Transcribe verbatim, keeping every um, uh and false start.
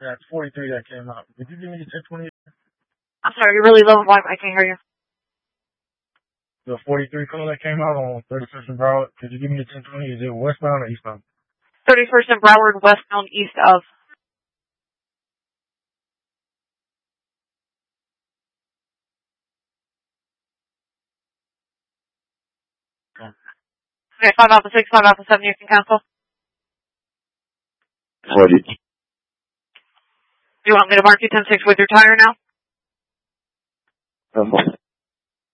Yeah, it's forty-three that came out. Did you give me the ten twenty? I'm sorry, you're really low and I can't hear you. The forty-three call that came out on thirty-first and Broward. Could you give me the ten twenty? Is it westbound or eastbound? thirty-first and Broward, westbound, east of. Okay. Okay, five Alpha six, five Alpha seven, you can cancel. forty. Do you want me to mark you ten six with your tire now? Uh-huh.